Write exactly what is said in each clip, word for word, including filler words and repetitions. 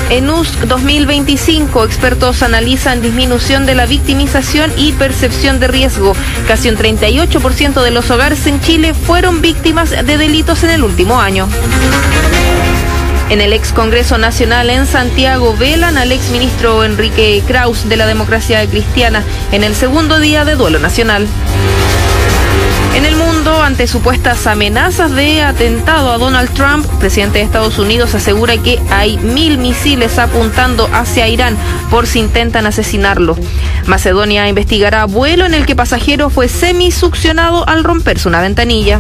En U S C dos mil veinticinco, expertos analizan disminución de la victimización y percepción de riesgo. Casi un treinta y ocho por ciento de los hogares en Chile fueron víctimas de delitos en el último año. En el ex Congreso Nacional en Santiago velan al ex ministro Enrique Kraus de la Democracia Cristiana en el segundo día de duelo nacional. En el mundo, ante supuestas amenazas de atentado a Donald Trump, presidente de Estados Unidos asegura que hay mil misiles apuntando hacia Irán por si intentan asesinarlo. Macedonia investigará vuelo en el que pasajero fue semisuccionado al romperse una ventanilla.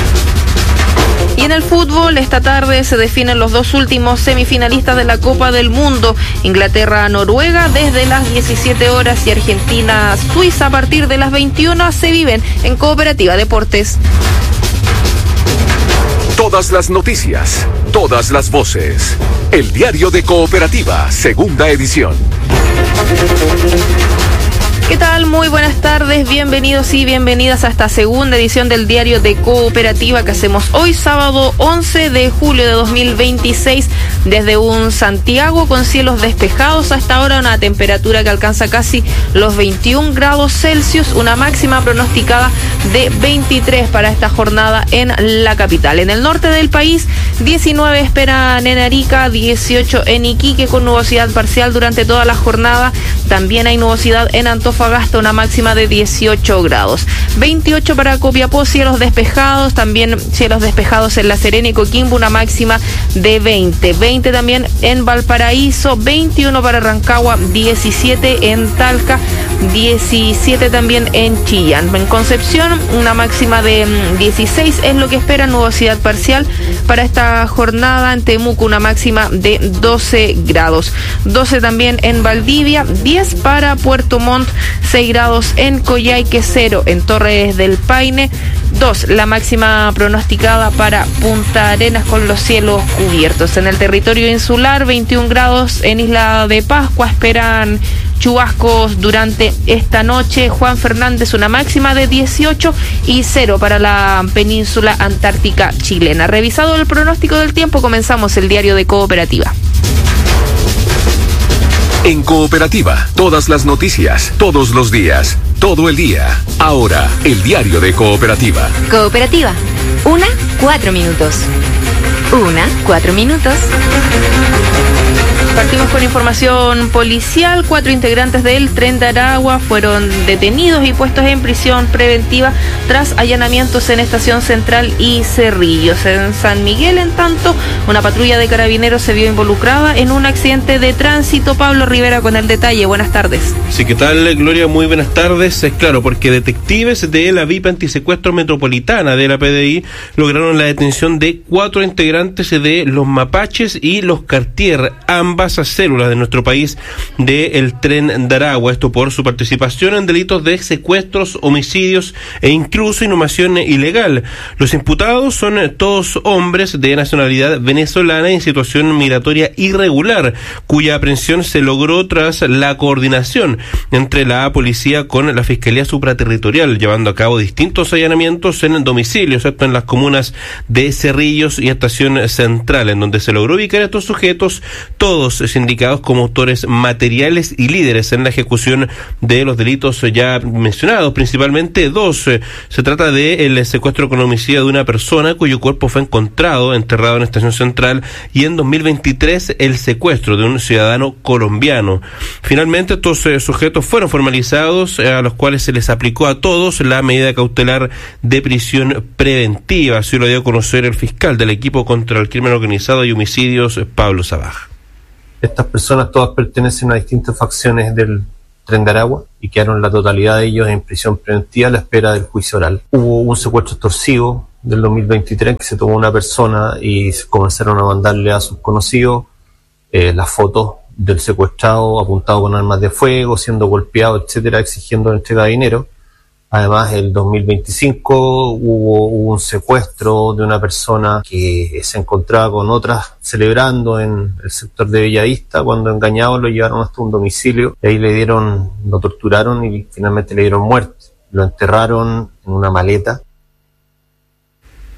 Y en el fútbol, esta tarde se definen los dos últimos semifinalistas de la Copa del Mundo. Inglaterra-Noruega desde las diecisiete horas y Argentina-Suiza a partir de las veintiuna se viven en Cooperativa Deportes. Todas las noticias, todas las voces. El diario de Cooperativa, segunda edición. ¿Qué tal? Muy buenas tardes, bienvenidos y bienvenidas a esta segunda edición del Diario de Cooperativa que hacemos hoy sábado once de julio de dos mil veintiséis desde un Santiago con cielos despejados. Hasta ahora una temperatura que alcanza casi los veintiún grados Celsius, una máxima pronosticada de veintitrés para esta jornada en la capital. En el norte del país, diecinueve esperan en Arica, dieciocho en Iquique con nubosidad parcial durante toda la jornada. También hay nubosidad en Antofagasta, una máxima de dieciocho grados. veintiocho para Copiapó, cielos despejados. También cielos despejados en La Serena y Coquimbo, una máxima de veinte. veinte también en Valparaíso, veintiuno para Rancagua, diecisiete en Talca, diecisiete también en Chillán. En Concepción, una máxima de dieciséis es lo que espera, nubosidad parcial para esta jornada. En Temuco, una máxima de doce grados. doce también en Valdivia, diez para Puerto Montt, seis grados en Coyhaique, cero en Torres del Paine, dos la máxima pronosticada para Punta Arenas con los cielos cubiertos. En el territorio insular, veintiún grados en Isla de Pascua, esperan chubascos durante esta noche. Juan Fernández, una máxima de dieciocho y cero para la península antártica chilena. Revisado el pronóstico del tiempo, comenzamos el diario de Cooperativa. En Cooperativa, todas las noticias, todos los días, todo el día. Ahora, el diario de Cooperativa. Cooperativa, una, cuatro minutos. Una, cuatro minutos. Partimos con información policial. Cuatro integrantes del Tren de Aragua fueron detenidos y puestos en prisión preventiva tras allanamientos en Estación Central y Cerrillos. En San Miguel, en tanto, una patrulla de carabineros se vio involucrada en un accidente de tránsito. Pablo Rivera con el detalle. Buenas tardes. Sí, ¿qué tal, Gloria? Muy buenas tardes. Es claro, porque detectives de la V I P Antisecuestro Metropolitana de la P D I lograron la detención de cuatro integrantes de los Mapaches y los Cartier, ambas células de nuestro país del Tren de Aragua, esto por su participación en delitos de secuestros, homicidios e incluso inhumación ilegal. Los imputados son todos hombres de nacionalidad venezolana en situación migratoria irregular, cuya aprehensión se logró tras la coordinación entre la policía con la Fiscalía Supraterritorial, llevando a cabo distintos allanamientos en domicilios, esto en las comunas de Cerrillos y Estación Central, en donde se logró ubicar a estos sujetos, todos indicados como autores materiales y líderes en la ejecución de los delitos ya mencionados, principalmente dos. Se trata del secuestro con homicidio de una persona cuyo cuerpo fue encontrado enterrado en Estación Central, y en dos mil veintitrés el secuestro de un ciudadano colombiano. Finalmente estos eh, sujetos fueron formalizados, eh, a los cuales se les aplicó a todos la medida cautelar de prisión preventiva. Así lo dio a conocer el fiscal del equipo contra el crimen organizado y homicidios, Pablo Sabaja. Estas personas todas pertenecen a distintas facciones del Tren de Aragua y quedaron la totalidad de ellos en prisión preventiva a la espera del juicio oral. Hubo un secuestro extorsivo del dos mil veintitrés que se tomó una persona y comenzaron a mandarle a sus conocidos eh, las fotos del secuestrado apuntado con armas de fuego, siendo golpeado, etcétera, exigiendo entrega de dinero. Además, el dos mil veinticinco hubo, hubo un secuestro de una persona que se encontraba con otras celebrando en el sector de Bellavista. Cuando engañados lo llevaron hasta un domicilio y ahí le dieron, lo torturaron y finalmente le dieron muerte. Lo enterraron en una maleta.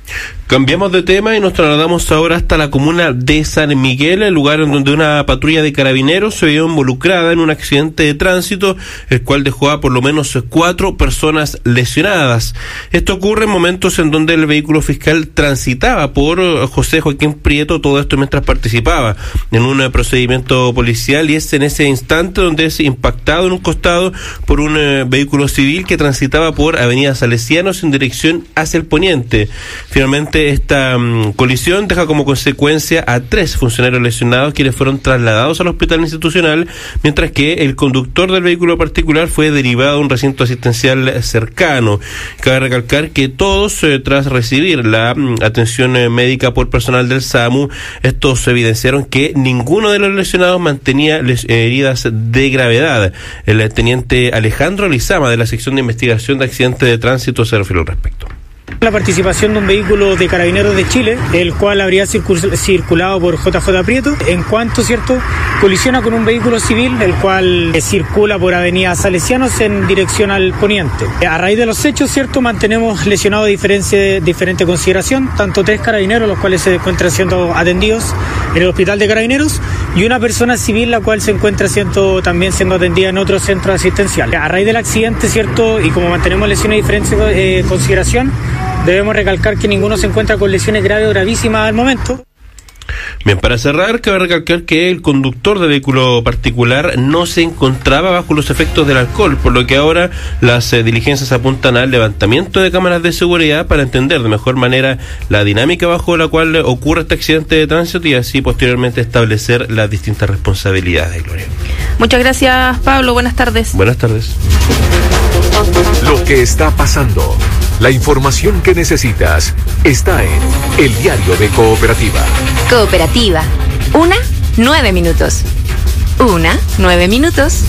Cambiamos de tema y nos trasladamos ahora hasta la comuna de San Miguel, el lugar en donde una patrulla de carabineros se vio involucrada en un accidente de tránsito, el cual dejó a por lo menos cuatro personas lesionadas. Esto ocurre en momentos en donde el vehículo fiscal transitaba por José Joaquín Prieto, todo esto mientras participaba en un procedimiento policial, y es en ese instante donde es impactado en un costado por un eh, vehículo civil que transitaba por Avenida Salesianos en dirección hacia el poniente. Finalmente, esta um, colisión deja como consecuencia a tres funcionarios lesionados, quienes fueron trasladados al hospital institucional, mientras que el conductor del vehículo particular fue derivado a un recinto asistencial cercano. Cabe recalcar que todos, eh, tras recibir la um, atención eh, médica por personal del SAMU, estos evidenciaron que ninguno de los lesionados mantenía les, eh, heridas de gravedad. El eh, teniente Alejandro Lizama, de la sección de investigación de accidentes de tránsito, se refirió al respecto. La participación de un vehículo de Carabineros de Chile, el cual habría circul- circulado por J J Prieto, en cuanto, cierto, colisiona con un vehículo civil, el cual eh, circula por Avenida Salesianos en dirección al poniente. A raíz de los hechos, cierto, mantenemos lesionados de diferente, diferente consideración, tanto tres carabineros, los cuales se encuentran siendo atendidos en el hospital de Carabineros, y una persona civil, la cual se encuentra siendo, también siendo atendida en otro centro asistencial. A raíz del accidente, cierto, y como mantenemos lesiones de diferente eh, consideración, debemos recalcar que ninguno se encuentra con lesiones graves o gravísimas al momento. Bien, para cerrar, cabe recalcar que el conductor de vehículo particular no se encontraba bajo los efectos del alcohol, por lo que ahora las eh, diligencias apuntan al levantamiento de cámaras de seguridad para entender de mejor manera la dinámica bajo la cual ocurre este accidente de tránsito y así posteriormente establecer las distintas responsabilidades. Gloria. Muchas gracias, Pablo. Buenas tardes. Buenas tardes. Lo que está pasando, la información que necesitas, está en El Diario de Cooperativa. Cooperativa. Una, nueve minutos. Una, nueve minutos.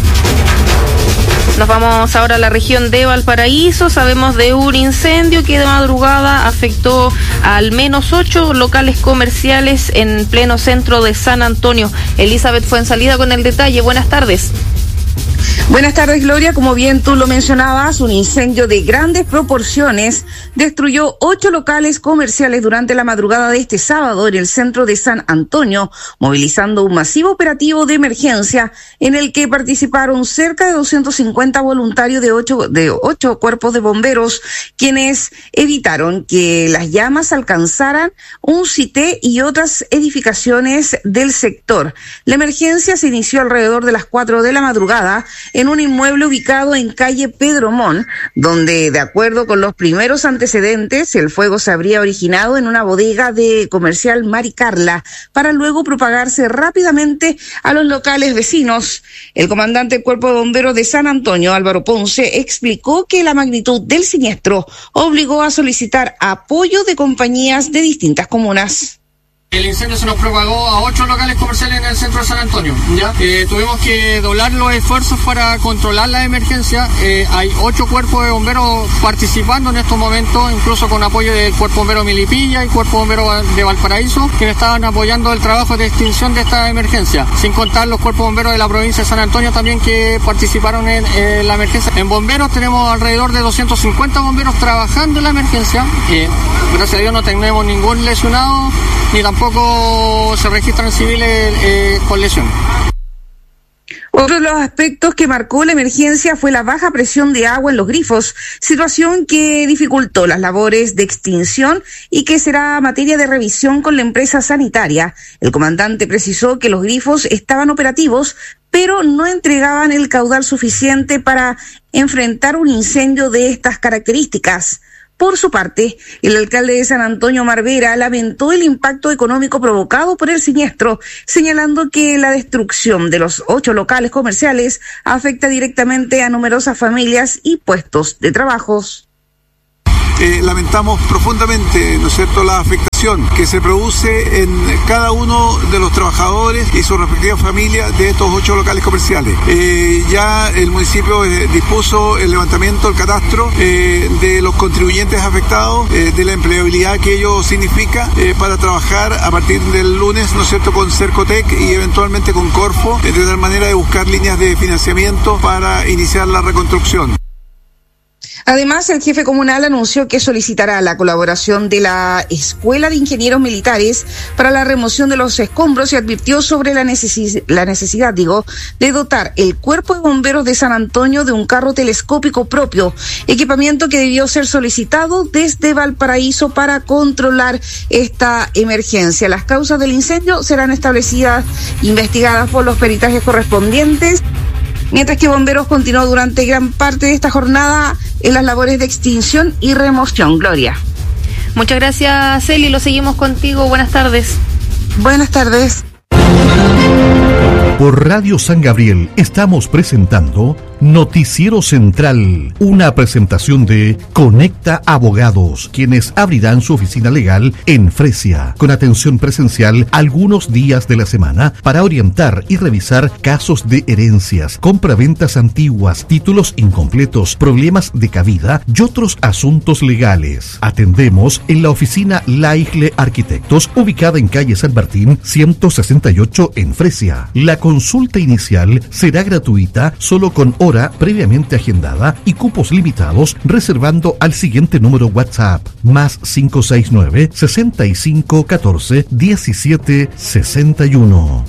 Nos vamos ahora a la región de Valparaíso. Sabemos de un incendio que de madrugada afectó a al menos ocho locales comerciales en pleno centro de San Antonio. Elizabeth Fuenzalida con el detalle. Buenas tardes. Buenas tardes, Gloria. Como bien tú lo mencionabas, un incendio de grandes proporciones destruyó ocho locales comerciales durante la madrugada de este sábado en el centro de San Antonio, movilizando un masivo operativo de emergencia en el que participaron cerca de doscientos cincuenta voluntarios de ocho, de ocho cuerpos de bomberos, quienes evitaron que las llamas alcanzaran un CITE y otras edificaciones del sector. La emergencia se inició alrededor de las cuatro de la madrugada en un inmueble ubicado en calle Pedro Mon, donde, de acuerdo con los primeros antecedentes, el fuego se habría originado en una bodega de comercial Mari Carla, para luego propagarse rápidamente a los locales vecinos. El comandante del Cuerpo de Bomberos de San Antonio, Álvaro Ponce, explicó que la magnitud del siniestro obligó a solicitar apoyo de compañías de distintas comunas. El incendio se nos propagó a ocho locales comerciales en el centro de San Antonio. Ya eh, tuvimos que doblar los esfuerzos para controlar la emergencia. Eh, hay ocho cuerpos de bomberos participando en estos momentos, incluso con apoyo del Cuerpo Bombero Milipilla y Cuerpo Bombero de Valparaíso, que estaban apoyando el trabajo de extinción de esta emergencia. Sin contar los cuerpos bomberos de la provincia de San Antonio también, que participaron en eh, la emergencia. En bomberos tenemos alrededor de doscientos cincuenta bomberos trabajando en la emergencia. Eh, gracias a Dios no tenemos ningún lesionado, ni tampoco Tampoco se registran civiles eh, con lesión. Otro de los aspectos que marcó la emergencia fue la baja presión de agua en los grifos, situación que dificultó las labores de extinción y que será materia de revisión con la empresa sanitaria. El comandante precisó que los grifos estaban operativos, pero no entregaban el caudal suficiente para enfrentar un incendio de estas características. Por su parte, el alcalde de San Antonio, Marvera, lamentó el impacto económico provocado por el siniestro, señalando que la destrucción de los ocho locales comerciales afecta directamente a numerosas familias y puestos de trabajos. Eh, lamentamos profundamente, ¿no es cierto?, la afectación que se produce en cada uno de los trabajadores y sus respectivas familias de estos ocho locales comerciales. Eh, ya el municipio eh, dispuso el levantamiento, el catastro eh, de los contribuyentes afectados, eh, de la empleabilidad que ello significa, eh, para trabajar a partir del lunes, ¿no es cierto?, con Cercotec y eventualmente con Corfo, eh, de tal manera de buscar líneas de financiamiento para iniciar la reconstrucción. Además, el jefe comunal anunció que solicitará la colaboración de la Escuela de Ingenieros Militares para la remoción de los escombros y advirtió sobre la, necesi- la necesidad, digo, de dotar el Cuerpo de Bomberos de San Antonio de un carro telescópico propio, equipamiento que debió ser solicitado desde Valparaíso para controlar esta emergencia. Las causas del incendio serán establecidas, investigadas por los peritajes correspondientes, mientras que Bomberos continuó durante gran parte de esta jornada en las labores de extinción y remoción. Gloria. Muchas gracias, Celi. Lo seguimos contigo. Buenas tardes. Buenas tardes. Por Radio San Gabriel estamos presentando Noticiero Central, una presentación de Conecta Abogados, quienes abrirán su oficina legal en Fresia, con atención presencial algunos días de la semana para orientar y revisar casos de herencias, compraventas antiguas, títulos incompletos, problemas de cabida y otros asuntos legales. Atendemos en la oficina Laigle Arquitectos, ubicada en calle San Martín ciento sesenta y ocho en Fresia. La consulta inicial será gratuita, solo con hora previamente agendada y cupos limitados, reservando al siguiente número WhatsApp, más cinco seis nueve, sesenta y cinco, catorce, diecisiete, sesenta y uno.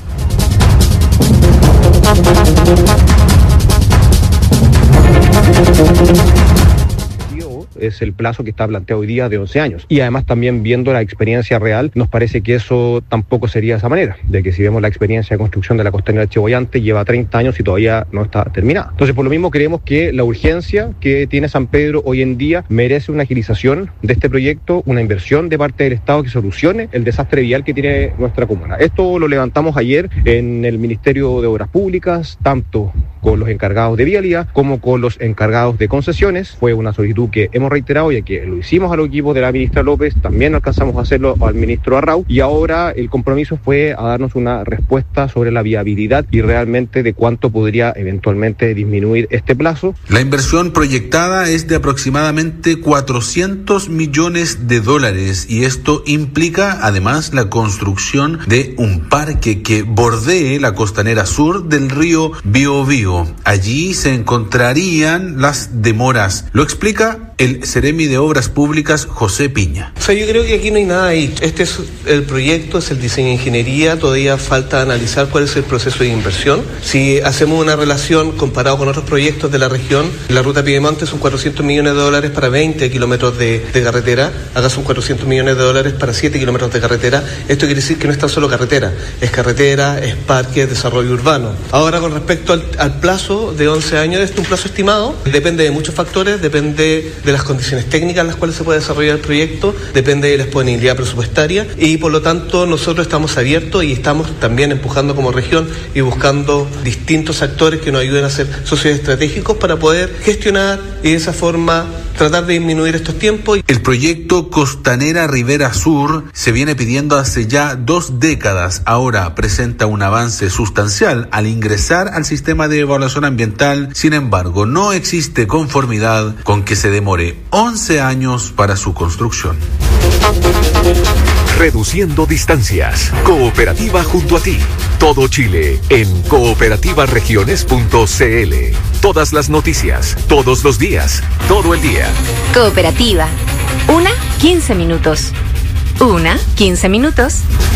Es el plazo que está planteado hoy día de once años. Y además también viendo la experiencia real, nos parece que eso tampoco sería de esa manera, de que si vemos la experiencia de construcción de la costanera Chiboyante, lleva treinta años y todavía no está terminada. Entonces, por lo mismo creemos que la urgencia que tiene San Pedro hoy en día merece una agilización de este proyecto, una inversión de parte del Estado que solucione el desastre vial que tiene nuestra comuna. Esto lo levantamos ayer en el Ministerio de Obras Públicas, tanto con los encargados de vialidad como con los encargados de concesiones. Fue una solicitud que hemos reiterado, ya que lo hicimos a los equipos de la ministra López, también alcanzamos a hacerlo al ministro Arrau, y ahora el compromiso fue a darnos una respuesta sobre la viabilidad y realmente de cuánto podría eventualmente disminuir este plazo. La inversión proyectada es de aproximadamente cuatrocientos millones de dólares y esto implica además la construcción de un parque que bordee la costanera sur del río Biobío. Allí se encontrarían las demoras. Lo explica el Seremi de Obras Públicas, José Piña. O sea, yo creo que aquí no hay nada ahí. Este es el proyecto, es el diseño de ingeniería. Todavía falta analizar cuál es el proceso de inversión. Si hacemos una relación comparado con otros proyectos de la región, la ruta Piedemonte son cuatrocientos millones de dólares para veinte kilómetros de, de carretera. Acá son cuatrocientos millones de dólares para siete kilómetros de carretera. Esto quiere decir que no es tan solo carretera. Es carretera, es parque, es desarrollo urbano. Ahora, con respecto al, al plazo de once años, este es un plazo estimado. Depende de muchos factores. Depende de las condiciones técnicas en las cuales se puede desarrollar el proyecto, depende de la disponibilidad presupuestaria y por lo tanto nosotros estamos abiertos y estamos también empujando como región y buscando distintos actores que nos ayuden a ser socios estratégicos para poder gestionar y de esa forma tratar de disminuir estos tiempos. El proyecto Costanera Ribera Sur se viene pidiendo hace ya dos décadas. Ahora presenta un avance sustancial al ingresar al sistema de evaluación ambiental. Sin embargo, no existe conformidad con que se demore once años para su construcción. Reduciendo distancias. Cooperativa junto a ti. Todo Chile en cooperativa regiones punto c l. Todas las noticias, todos los días, todo el día. Cooperativa. Una, quince minutos. Una, quince minutos.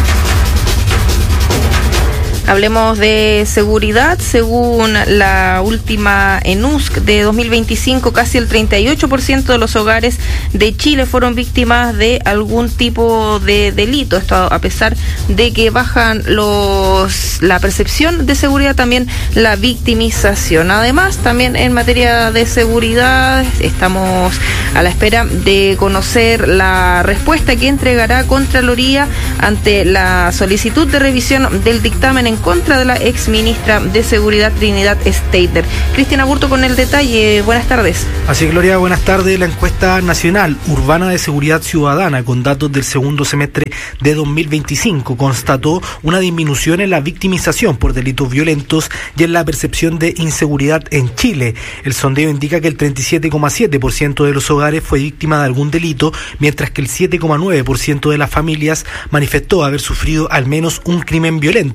Hablemos de seguridad. Según la última ENUSC de dos mil veinticinco, casi el treinta y ocho por ciento de los hogares de Chile fueron víctimas de algún tipo de delito. Esto a pesar de que bajan los la percepción de seguridad, también la victimización. Además, también en materia de seguridad, estamos a la espera de conocer la respuesta que entregará Contraloría ante la solicitud de revisión del dictamen en contra de la ex ministra de Seguridad Trinidad Steiner. Cristian Burto con el detalle. Buenas tardes. Así, Gloria, buenas tardes. La encuesta nacional urbana de seguridad ciudadana con datos del segundo semestre de dos mil veinticinco constató una disminución en la victimización por delitos violentos y en la percepción de inseguridad en Chile. El sondeo indica que el treinta y siete coma siete por ciento de los hogares fue víctima de algún delito, mientras que el siete coma nueve por ciento de las familias manifestó haber sufrido al menos un crimen violento, siendo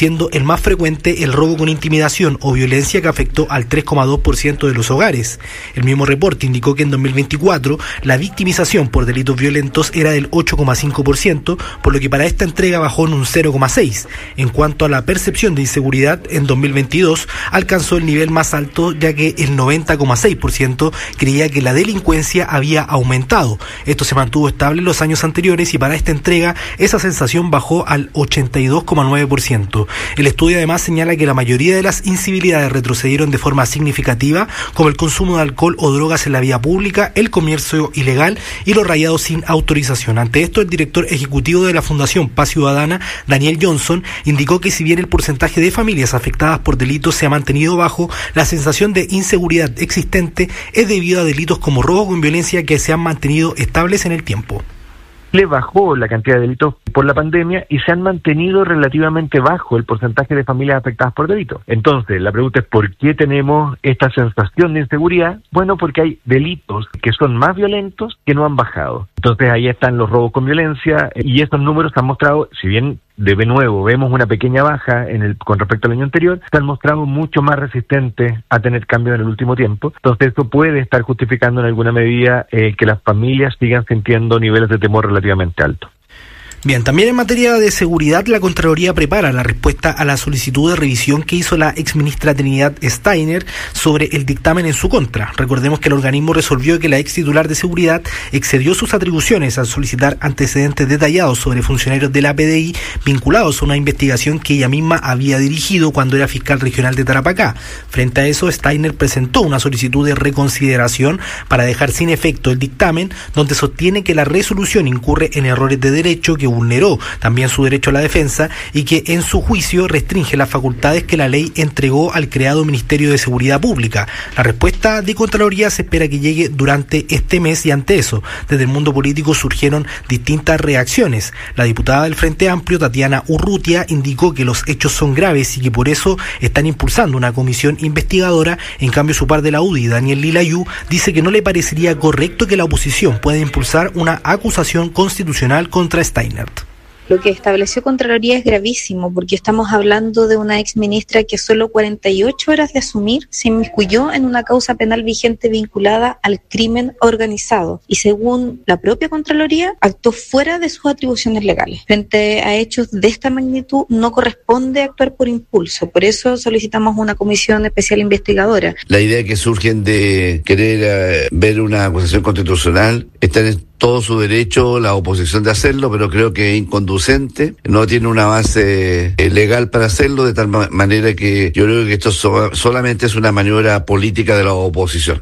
siendo el más frecuente el robo con intimidación o violencia, que afectó al tres coma dos por ciento de los hogares. El mismo reporte indicó que en dos mil veinticuatro la victimización por delitos violentos era del ocho coma cinco por ciento, por lo que para esta entrega bajó en un cero coma seis por ciento. En cuanto a la percepción de inseguridad, en dos mil veintidós alcanzó el nivel más alto, ya que el noventa coma seis por ciento creía que la delincuencia había aumentado. Esto se mantuvo estable en los años anteriores y para esta entrega esa sensación bajó al ochenta y dos coma nueve por ciento. El estudio además señala que la mayoría de las incivilidades retrocedieron de forma significativa, como el consumo de alcohol o drogas en la vía pública, el comercio ilegal y los rayados sin autorización. Ante esto, el director ejecutivo de la Fundación Paz Ciudadana, Daniel Johnson, indicó que si bien el porcentaje de familias afectadas por delitos se ha mantenido bajo, la sensación de inseguridad existente es debido a delitos como robo con violencia que se han mantenido estables en el tiempo. Le bajó la cantidad de delitos por la pandemia y se han mantenido relativamente bajo el porcentaje de familias afectadas por delitos. Entonces, la pregunta es ¿por qué tenemos esta sensación de inseguridad? Bueno, porque hay delitos que son más violentos que no han bajado. Entonces, ahí están los robos con violencia y estos números han mostrado, si bien de nuevo vemos una pequeña baja en el con respecto al año anterior, se han mostrado mucho más resistentes a tener cambios en el último tiempo. Entonces, eso puede estar justificando en alguna medida eh, que las familias sigan sintiendo niveles de temor relativamente altos. Bien, también en materia de seguridad, la Contraloría prepara la respuesta a la solicitud de revisión que hizo la exministra Trinidad Steiner sobre el dictamen en su contra. Recordemos que el organismo resolvió que la ex titular de seguridad excedió sus atribuciones al solicitar antecedentes detallados sobre funcionarios de la P D I vinculados a una investigación que ella misma había dirigido cuando era fiscal regional de Tarapacá. Frente a eso, Steiner presentó una solicitud de reconsideración para dejar sin efecto el dictamen, donde sostiene que la resolución incurre en errores de derecho, que vulneró también su derecho a la defensa y que en su juicio restringe las facultades que la ley entregó al creado Ministerio de Seguridad Pública. La respuesta de Contraloría se espera que llegue durante este mes y ante eso, desde el mundo político surgieron distintas reacciones. La diputada del Frente Amplio, Tatiana Urrutia, indicó que los hechos son graves y que por eso están impulsando una comisión investigadora. En cambio, su par de la U D I, Daniel Lilayú, dice que no le parecería correcto que la oposición pueda impulsar una acusación constitucional contra Steiner. Lo que estableció Contraloría es gravísimo porque estamos hablando de una exministra que solo cuarenta y ocho horas de asumir se inmiscuyó en una causa penal vigente vinculada al crimen organizado y según la propia Contraloría actuó fuera de sus atribuciones legales. Frente a hechos de esta magnitud no corresponde actuar por impulso, por eso solicitamos una comisión especial investigadora. La idea que surgen de querer uh, ver una acusación constitucional está en todo su derecho la oposición de hacerlo, pero creo que es inconducente, no tiene una base eh, legal para hacerlo, de tal ma- manera que yo creo que esto so- solamente es una maniobra política de la oposición.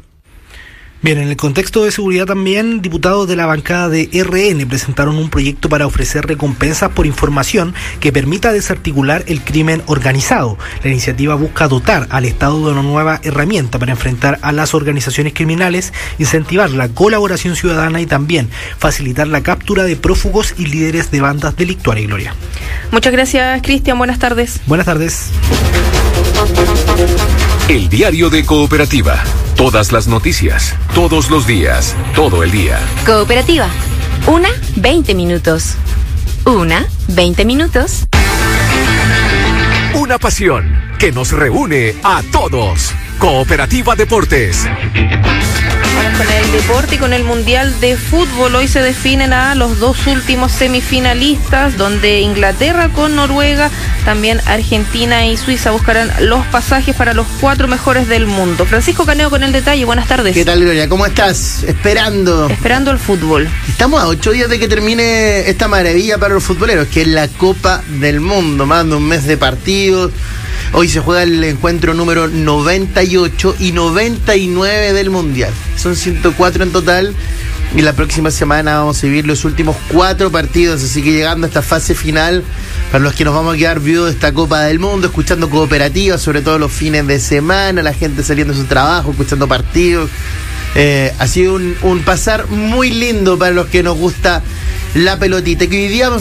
Bien, en el contexto de seguridad también, diputados de la bancada de R N presentaron un proyecto para ofrecer recompensas por información que permita desarticular el crimen organizado. La iniciativa busca dotar al Estado de una nueva herramienta para enfrentar a las organizaciones criminales, incentivar la colaboración ciudadana y también facilitar la captura de prófugos y líderes de bandas delictuales. Gloria. Muchas gracias, Cristian. Buenas tardes. Buenas tardes. El diario de Cooperativa. Todas las noticias, todos los días, todo el día. Cooperativa. Una, veinte minutos. Una, veinte minutos. Una pasión que nos reúne a todos. Cooperativa Deportes. Vamos con el deporte y con el Mundial de Fútbol. Hoy se definen a los dos últimos semifinalistas, donde Inglaterra con Noruega, también Argentina y Suiza buscarán los pasajes para los cuatro mejores del mundo. Francisco Caneo con el detalle. Buenas tardes. ¿Qué tal, Gloria? ¿Cómo estás? Esperando. Esperando el fútbol. Estamos a ocho días de que termine esta maravilla para los futboleros, que es la Copa del Mundo. Más de un mes de partidos. Hoy se juega el encuentro número noventa y ocho y noventa y nueve del Mundial. Son ciento cuatro en total. Y la próxima semana vamos a vivir los últimos cuatro partidos. Así que llegando a esta fase final, para los que nos vamos a quedar vivos de esta Copa del Mundo, escuchando Cooperativa, sobre todo los fines de semana, la gente saliendo de su trabajo, escuchando partidos. Eh, ha sido un, un pasar muy lindo para los que nos gusta la pelotita. Que hoy día vamos